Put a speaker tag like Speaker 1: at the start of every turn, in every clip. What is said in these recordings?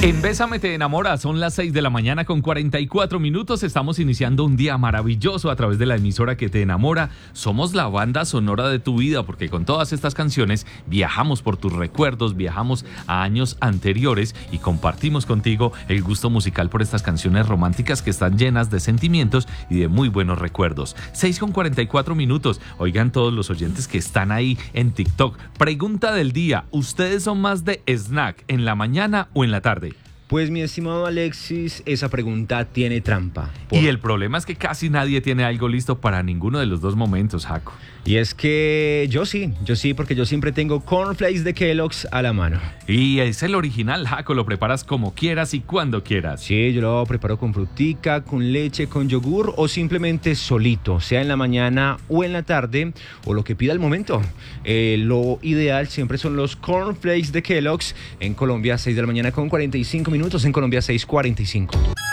Speaker 1: En Bésame te enamora, son las 6 de la mañana con 44 minutos. Estamos iniciando un día maravilloso a través de la emisora que te enamora. Somos la banda sonora de tu vida, porque con todas estas canciones viajamos por tus recuerdos, viajamos a años anteriores y compartimos contigo el gusto musical por estas canciones románticas que están llenas de sentimientos y de muy buenos recuerdos. 6 con 44 minutos. Oigan todos los oyentes que están ahí en TikTok. Pregunta del día: ¿ustedes son más de snack en la mañana o en la tarde?
Speaker 2: Pues mi estimado Alexis, esa pregunta tiene trampa.
Speaker 1: Y el problema es que casi nadie tiene algo listo para ninguno de los dos momentos, Jaco.
Speaker 2: Y es que yo sí, porque yo siempre tengo cornflakes de Kellogg's a la mano.
Speaker 1: Y es el original, Jaco, lo preparas como quieras y cuando quieras.
Speaker 2: Sí, yo lo preparo con frutica, con leche, con yogur o simplemente solito, sea en la mañana o en la tarde o lo que pida el momento. Lo ideal siempre son los cornflakes de Kellogg's. En Colombia, 6 de la mañana con 45 minutos, en Colombia 6:45.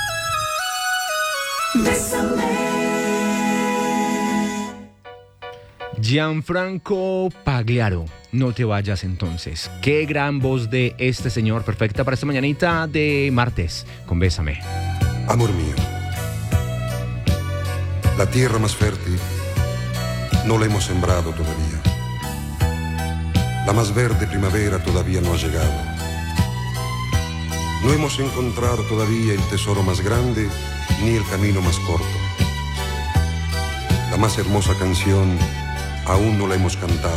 Speaker 2: Gianfranco Pagliaro, no te vayas entonces. Qué gran voz de este señor, perfecta para esta mañanita de martes con Bésame.
Speaker 3: Amor mío, la tierra más fértil no la hemos sembrado todavía. La más verde primavera todavía no ha llegado. No hemos encontrado todavía el tesoro más grande ni el camino más corto. La más hermosa canción aún no la hemos cantado.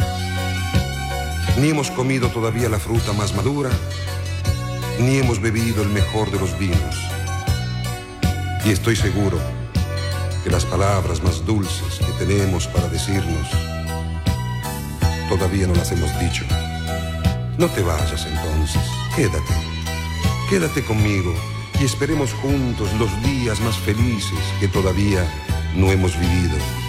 Speaker 3: Ni hemos comido todavía la fruta más madura, ni hemos bebido el mejor de los vinos. Y estoy seguro que las palabras más dulces que tenemos para decirnos todavía no las hemos dicho. No te vayas entonces, quédate conmigo y esperemos juntos los días más felices que todavía no hemos vivido.